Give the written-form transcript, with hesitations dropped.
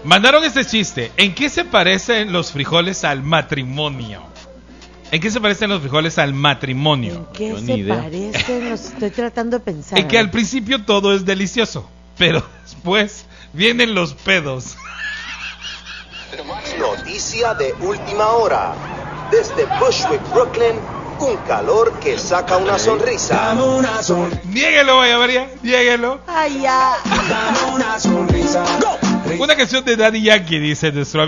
Mandaron este chiste. ¿En qué se parecen los frijoles al matrimonio? ¿En qué se parecen los frijoles al matrimonio? ¿En qué se parecen? Los estoy tratando de pensar. En que al principio todo es delicioso, pero después vienen los pedos. Noticia de última hora. Desde Bushwick, Brooklyn, un calor que saca una sonrisa. Niéguelo, Vaya María, niéguelo. Ay, ya. Una canción de Daddy Yankee, dice nuestro amigo.